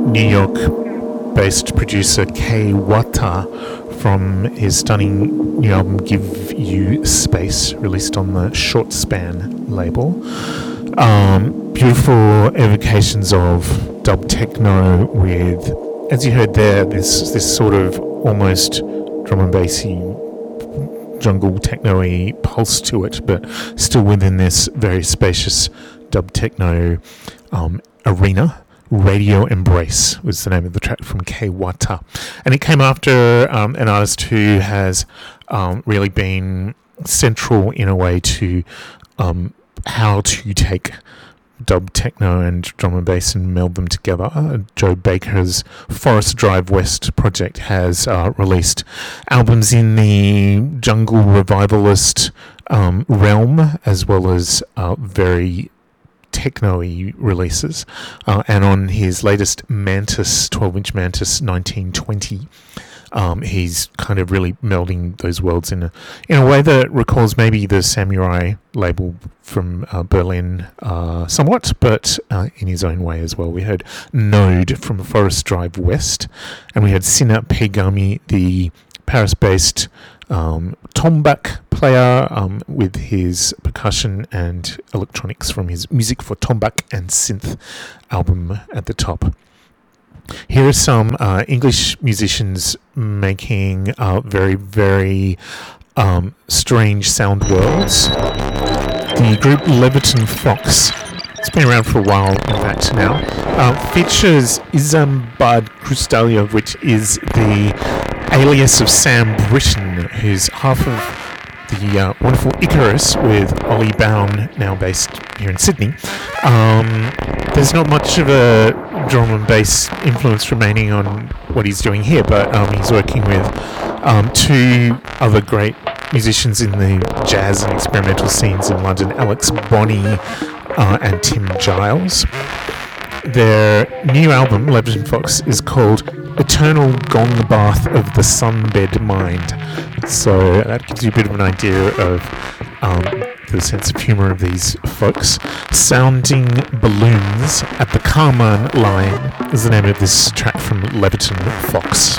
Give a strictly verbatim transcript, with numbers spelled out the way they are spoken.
New York-based producer Kay Wata from his stunning new album Give You Space, released on the Short Span label. Um, beautiful evocations of dub techno with, as you heard there, this this sort of almost drum and bassy jungle techno-y pulse to it, but still within this very spacious dub techno um, arena. Radio Embrace was the name of the track from Kay Wata. And it came after um, an artist who has um, really been central in a way to um, how to take dub techno and drum and bass and meld them together. Uh, Joe Baker's Forest Drive West project has uh, released albums in the jungle revivalist um, realm, as well as uh, very techno-y releases. Uh, and on his latest Mantis, twelve-inch Mantis nineteen twenty, Um, he's kind of really melding those worlds in a in a way that recalls maybe the Samurai label from uh, Berlin uh, somewhat, but uh, in his own way as well. We heard Node from Forest Drive West, and we had Sina Pegami, the Paris-based um, tombak player, um, with his percussion and electronics from his Music for Tombak and Synth album at the top. Here are some uh, English musicians making uh, very, very um, strange sound worlds. The group Leviton Fox, it's been around for a while, in fact, now, uh, features Isambard Crustalia, which is the alias of Sam Britton, who's half of the uh, wonderful Icarus with Ollie Bown, now based here in Sydney. Um, there's not much of a drum and bass influence remaining on what he's doing here, but um, he's working with um, two other great musicians in the jazz and experimental scenes in London, Alex Bonney uh, and Tim Giles. Their new album, Leviton Fox, is called Eternal Gong Bath of the Sunbed Mind. So that gives you a bit of an idea of um, the sense of humour of these folks. Sounding Balloons at the Carman Line is the name of this track from Leviton Fox.